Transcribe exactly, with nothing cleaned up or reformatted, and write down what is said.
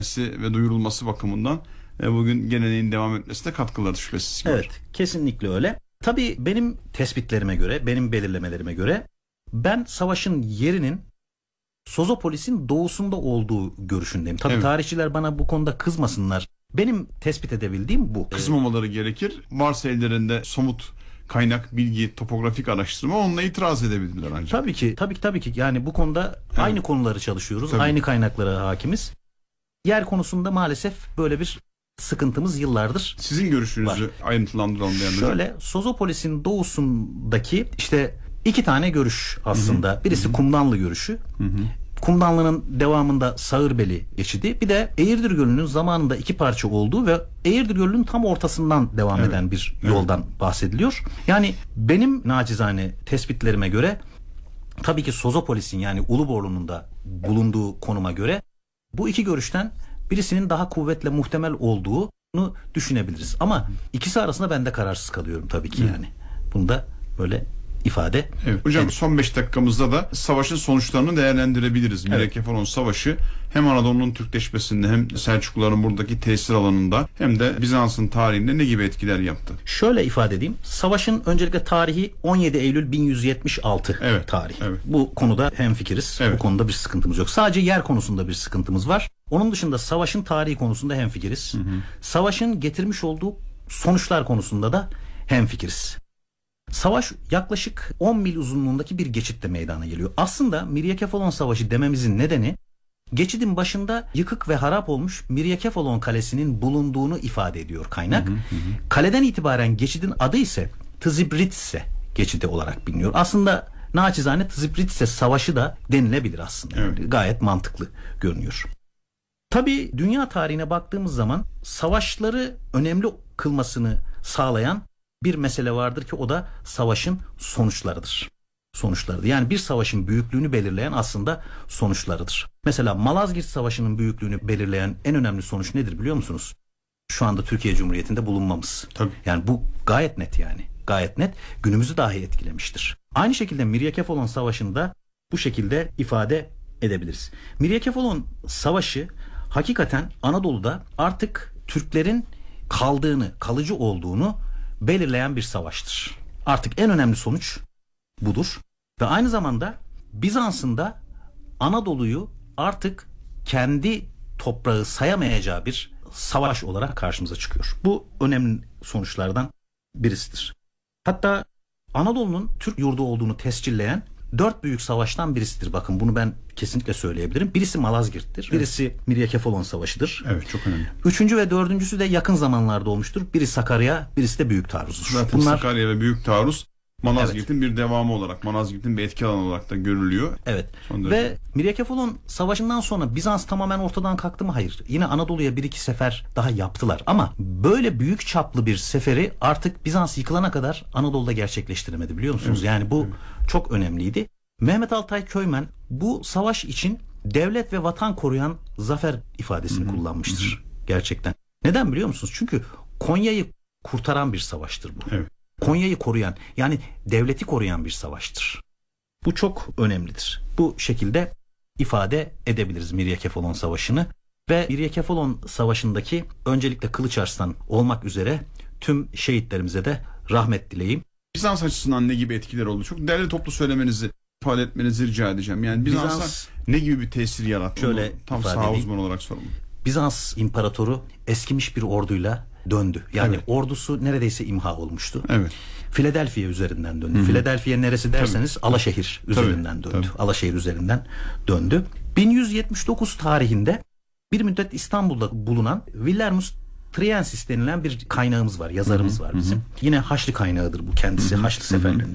ve duyurulması bakımından e, bugün geleneğin devam etmesine katkıları şüphesiz. Evet, kesinlikle öyle. Tabii benim tespitlerime göre, benim belirlemelerime göre ben savaşın yerinin Sozopolis'in doğusunda olduğu görüşündeyim. Tabii evet. Tarihçiler bana bu konuda kızmasınlar. Benim tespit edebildiğim bu. Kızmamaları gerekir. Varsa ellerinde somut kaynak, bilgi, topografik araştırma, onunla itiraz edebilirler ancak. Tabii ki, tabii ki, tabii ki. Yani bu konuda evet. aynı konuları çalışıyoruz. Tabii. Aynı kaynaklara hakimiz. Yer konusunda maalesef böyle bir sıkıntımız yıllardır. Sizin görüşünüzü var. Ayrıntılandıralım. Şöyle, Sozopolis'in doğusundaki işte iki tane görüş aslında. Hı hı. Birisi hı hı. Kumdanlı görüşü. Hı hı. Kumdanlı'nın devamında Sağırbeli geçidi. Bir de Eğirdir Gölü'nün zamanında iki parça olduğu ve Eğirdir Gölü'nün tam ortasından devam evet. eden bir yoldan evet. bahsediliyor. Yani benim nacizane tespitlerime göre tabii ki Sozopolis'in yani Uluborlu'nun da bulunduğu konuma göre bu iki görüşten birisinin daha kuvvetle muhtemel olduğunu düşünebiliriz. Ama ikisi arasında ben de kararsız kalıyorum tabii ki yani. Bunu da böyle ifade. Evet. Hocam evet. son beş dakikamızda da savaşın sonuçlarını değerlendirebiliriz. Evet. Miryakefalon Savaşı hem Anadolu'nun Türkleşmesinde hem Selçukluların buradaki tesir alanında hem de Bizans'ın tarihinde ne gibi etkiler yaptı? Şöyle ifade edeyim. Savaşın öncelikle tarihi on yedi Eylül bin yüz yetmiş altı evet. tarihi. Evet. Bu konuda hemfikiriz. Evet. Bu konuda bir sıkıntımız yok. Sadece yer konusunda bir sıkıntımız var. Onun dışında savaşın tarihi konusunda hemfikiriz. Hı hı. Savaşın getirmiş olduğu sonuçlar konusunda da hemfikiriz. Savaş yaklaşık on mil uzunluğundaki bir geçitle meydana geliyor. Aslında Miryakefalon Savaşı dememizin nedeni geçidin başında yıkık ve harap olmuş Miryakefalon Kalesi'nin bulunduğunu ifade ediyor kaynak. Hı hı hı. Kaleden itibaren geçidin adı ise Tzibritse geçidi olarak biliniyor. Aslında naçizane Tzibritse Savaşı da denilebilir aslında. Evet. Yani gayet mantıklı görünüyor. Tabii dünya tarihine baktığımız zaman savaşları önemli kılmasını sağlayan bir mesele vardır ki o da savaşın sonuçlarıdır. Sonuçlarıdır. Yani bir savaşın büyüklüğünü belirleyen aslında sonuçlarıdır. Mesela Malazgirt Savaşı'nın büyüklüğünü belirleyen en önemli sonuç nedir biliyor musunuz? Şu anda Türkiye Cumhuriyeti'nde bulunmamız. Tabii. Yani bu gayet net yani. Gayet net. Günümüzü dahi etkilemiştir. Aynı şekilde Miryakefalon Savaşı'nda bu şekilde ifade edebiliriz. Miryakefalon Savaşı hakikaten Anadolu'da artık Türklerin kaldığını, kalıcı olduğunu belirleyen bir savaştır. Artık en önemli sonuç budur. Ve aynı zamanda Bizans'ın da Anadolu'yu artık kendi toprağı sayamayacağı bir savaş olarak karşımıza çıkıyor. Bu önemli sonuçlardan birisidir. Hatta Anadolu'nun Türk yurdu olduğunu tescilleyen dört büyük savaştan birisidir. Bakın bunu ben kesinlikle söyleyebilirim. Birisi Malazgirt'tir. Evet. Birisi Miryakefalon Savaşı'dır. Evet, çok önemli. Üçüncü ve dördüncüsü de yakın zamanlarda olmuştur. Biri Sakarya, birisi de Büyük Taarruz'dur. Zaten Bunlar... Sakarya ve Büyük Taarruz Malazgirt'in evet. bir devamı olarak, Malazgirt'in bir etki alanı olarak da görülüyor. Evet. Ve Miryakefalon Savaşı'ndan sonra Bizans tamamen ortadan kalktı mı? Hayır. Yine Anadolu'ya bir iki sefer daha yaptılar. Ama böyle büyük çaplı bir seferi artık Bizans yıkılana kadar Anadolu'da gerçekleştiremedi biliyor musunuz? Evet. Yani bu evet. çok önemliydi. Mehmet Altay Köymen bu savaş için devlet ve vatan koruyan zafer ifadesini Hı-hı. kullanmıştır. Hı-hı. Gerçekten. Neden biliyor musunuz? Çünkü Konya'yı kurtaran bir savaştır bu. Evet. Konya'yı koruyan, yani devleti koruyan bir savaştır. Bu çok önemlidir. Bu şekilde ifade edebiliriz Miryakefalon Savaşı'nı. Ve Miryakefalon Savaşı'ndaki öncelikle Kılıç Arslan olmak üzere tüm şehitlerimize de rahmet dileyim. Bizans açısından ne gibi etkiler oldu? Çok değerli toplu söylemenizi, ifade etmenizi rica edeceğim. Yani Bizans'a Bizans, ne gibi bir tesir yarattı? Şöyle Onu tam saha uzmanı olarak soralım. Bizans İmparatoru eskimiş bir orduyla döndü. Yani evet. ordusu neredeyse imha olmuştu. Evet. Philadelphia üzerinden döndü. Hı-hı. Philadelphia neresi derseniz tabii. Alaşehir üzerinden tabii. döndü. Tabii. Alaşehir üzerinden döndü. bin yüz yetmiş dokuz tarihinde bir müddet İstanbul'da bulunan Villermus Triensis denilen bir kaynağımız var, yazarımız Hı-hı. var bizim. Hı-hı. Yine Haçlı kaynağıdır bu kendisi. Hı-hı. Haçlı seferlerinde